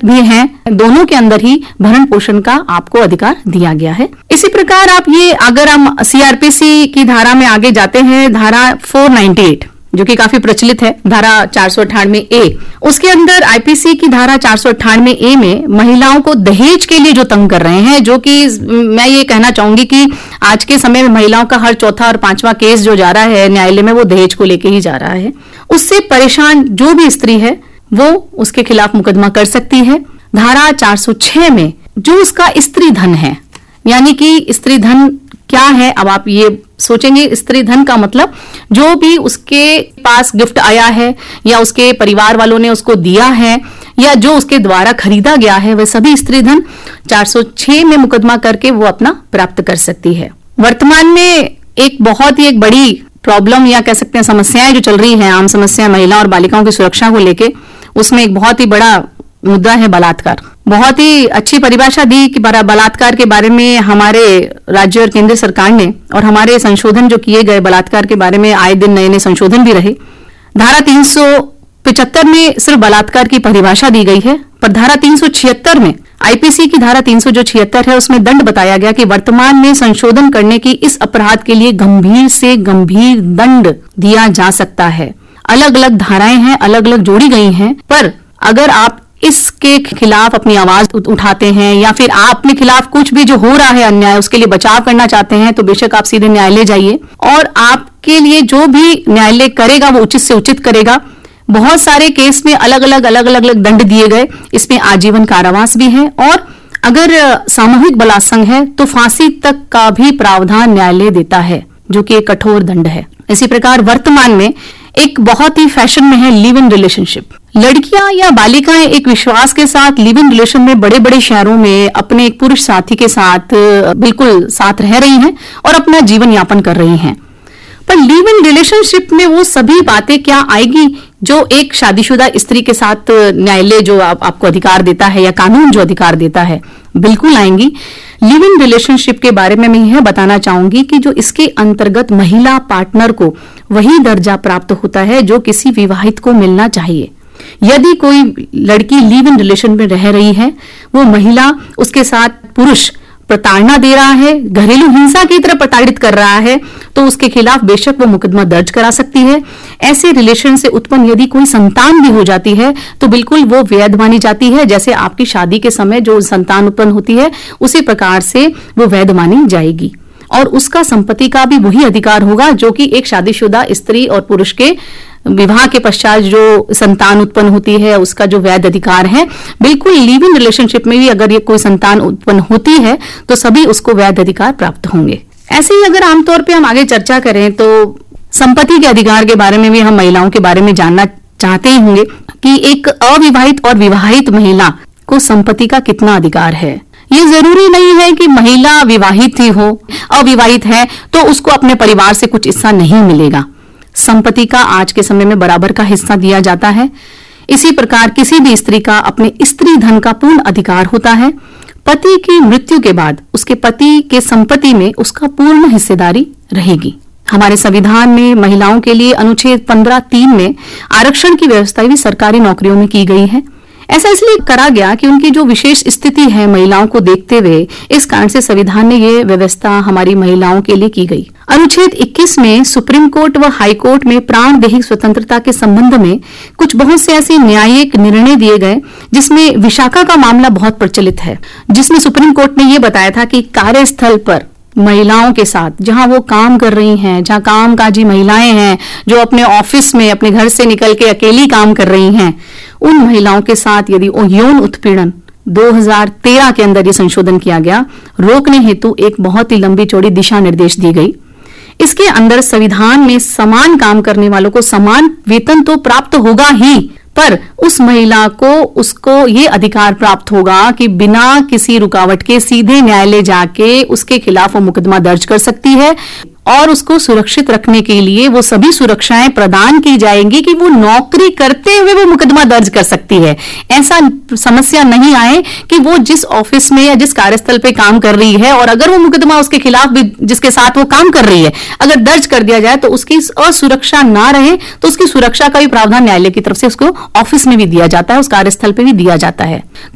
भी हैं, दोनों के अंदर ही भरण पोषण का आपको अधिकार दिया गया है। इसी प्रकार आप ये अगर हम सीआरपीसी की धारा में आगे जाते हैं, धारा 498 जो कि काफी प्रचलित है, धारा 498A, उसके अंदर आईपीसी की धारा 498A में महिलाओं को दहेज के लिए जो तंग कर रहे हैं, जो कि मैं ये कहना चाहूंगी कि आज के समय में महिलाओं का हर चौथा और पांचवा केस जो जा रहा है न्यायालय में वो दहेज को लेके ही जा रहा है। उससे परेशान जो भी स्त्री है वो उसके खिलाफ मुकदमा कर सकती है। धारा 406 में जो उसका स्त्री धन है, यानी कि स्त्री धन क्या है, अब आप ये सोचेंगे स्त्री धन का मतलब जो भी उसके पास गिफ्ट आया है या उसके परिवार वालों ने उसको दिया है या जो उसके द्वारा खरीदा गया है, वह सभी स्त्री धन 406 में मुकदमा करके वो अपना प्राप्त कर सकती है। वर्तमान में एक बहुत ही एक बड़ी प्रॉब्लम या कह सकते हैं समस्याएं जो चल रही हैं, आम समस्या महिला और बालिकाओं की सुरक्षा को लेके, उसमें एक बहुत ही बड़ा मुद्दा है बलात्कार। बहुत ही अच्छी परिभाषा दी कि बलात्कार के बारे में हमारे राज्य और केंद्र सरकार ने, और हमारे संशोधन जो किए गए बलात्कार के बारे में आए दिन नए नए संशोधन भी रहे। धारा 375 में सिर्फ बलात्कार की परिभाषा दी गई है, पर धारा 376 में आईपीसी की धारा 376 है, उसमें दंड बताया गया कि वर्तमान में संशोधन करने की इस अपराध के लिए गंभीर से गंभीर दंड दिया जा सकता है। अलग अलग धाराएं हैं, अलग अलग जोड़ी गई हैं, पर अगर आप इसके खिलाफ अपनी आवाज उठाते हैं या फिर आप अपने खिलाफ कुछ भी जो हो रहा है अन्याय उसके लिए बचाव करना चाहते हैं, तो बेशक आप सीधे न्यायालय जाइए और आपके लिए जो भी न्यायालय करेगा वो उचित से उचित करेगा। बहुत सारे केस में अलग अलग दंड दिए गए, इसमें आजीवन कारावास भी है, और अगर सामूहिक बलात्संग है तो फांसी तक का भी प्रावधान न्यायालय देता है, जो कि एक कठोर दंड है। इसी प्रकार वर्तमान में एक बहुत ही फैशन में है लिव इन रिलेशनशिप। लड़कियां या बालिकाएं एक विश्वास के साथ लिव इन रिलेशन में बड़े बड़े शहरों में अपने एक पुरुष साथी के साथ बिल्कुल साथ रह रही हैं और अपना जीवन यापन कर रही हैं। पर लिव इन रिलेशनशिप में वो सभी बातें क्या आएगी जो एक शादीशुदा स्त्री के साथ न्यायालय जो आपको अधिकार देता है या कानून जो अधिकार देता है, बिल्कुल आएंगी। लिव इन रिलेशनशिप के बारे में मैं यह बताना चाहूंगी कि जो इसके अंतर्गत महिला पार्टनर को वही दर्जा प्राप्त होता है जो किसी विवाहित को मिलना चाहिए। यदि कोई लड़की लिव इन रिलेशन में रह रही है, वो महिला उसके साथ पुरुष प्रताड़ना दे रहा है, घरेलू हिंसा की तरह प्रताड़ित कर रहा है, तो उसके खिलाफ बेशक वो मुकदमा दर्ज करा सकती है। ऐसे रिलेशन से उत्पन्न यदि कोई संतान भी हो जाती है तो बिल्कुल वो वैध मानी जाती है। जैसे आपकी शादी के समय जो संतान उत्पन्न होती है उसी प्रकार से वो वैध मानी जाएगी, और उसका संपत्ति का भी वही अधिकार होगा जो कि एक शादीशुदा स्त्री और पुरुष के विवाह के पश्चात जो संतान उत्पन्न होती है उसका जो वैध अधिकार है। बिल्कुल लिव इन रिलेशनशिप में भी अगर ये कोई संतान उत्पन्न होती है तो सभी उसको वैध अधिकार प्राप्त होंगे। ऐसे ही अगर आमतौर पे हम आगे चर्चा करें तो संपत्ति के अधिकार के बारे में भी हम महिलाओं के बारे में जानना चाहते ही होंगे कि एक अविवाहित और विवाहित महिला को संपत्ति का कितना अधिकार है। ये जरूरी नहीं है कि महिला विवाहित ही हो, अविवाहित है तो उसको अपने परिवार से कुछ हिस्सा नहीं मिलेगा। संपत्ति का आज के समय में बराबर का हिस्सा दिया जाता है। इसी प्रकार किसी भी स्त्री का अपने स्त्री धन का पूर्ण अधिकार होता है। पति की मृत्यु के बाद उसके पति के संपत्ति में उसका पूर्ण हिस्सेदारी रहेगी। हमारे संविधान में महिलाओं के लिए अनुच्छेद 15(3) में आरक्षण की व्यवस्था भी सरकारी नौकरियों में की गई है। ऐसा इसलिए करा गया कि उनकी जो विशेष स्थिति है महिलाओं को देखते हुए, इस कारण से संविधान ने यह व्यवस्था हमारी महिलाओं के लिए की गई। अनुच्छेद 21 में सुप्रीम कोर्ट व हाई कोर्ट में प्राणदेहिक स्वतंत्रता के संबंध में कुछ बहुत से ऐसे न्यायिक निर्णय दिए गए, जिसमें विशाखा का मामला बहुत प्रचलित है, जिसमें सुप्रीम कोर्ट ने यह बताया था कि कार्यस्थल पर महिलाओं के साथ जहां वो काम कर रही हैं, जहां कामकाजी महिलाएं हैं जो अपने ऑफिस में अपने घर से निकल के अकेली काम कर रही हैं, उन महिलाओं के साथ यदि यौन उत्पीड़न 2013 के अंदर ये संशोधन किया गया, रोकने हेतु एक बहुत ही लंबी चौड़ी दिशा निर्देश दी गई। इसके अंदर संविधान में समान काम करने वालों को समान वेतन तो प्राप्त होगा ही, पर उस महिला को उसको ये अधिकार प्राप्त होगा कि बिना किसी रुकावट के सीधे न्यायालय जाके उसके खिलाफ वो मुकदमा दर्ज कर सकती है, और उसको सुरक्षित रखने के लिए वो सभी सुरक्षाएं प्रदान की जाएंगी कि वो नौकरी करते हुए वो मुकदमा दर्ज कर सकती है। ऐसा समस्या नहीं आए कि वो जिस ऑफिस में या जिस कार्यस्थल पे काम कर रही है और अगर वो मुकदमा उसके खिलाफ भी जिसके साथ वो काम कर रही है अगर दर्ज कर दिया जाए तो उसकी असुरक्षा ना रहे, तो उसकी सुरक्षा का भी प्रावधान न्यायालय की तरफ से उसको ऑफिस में भी दिया जाता है, उस कार्यस्थल पे भी दिया जाता है।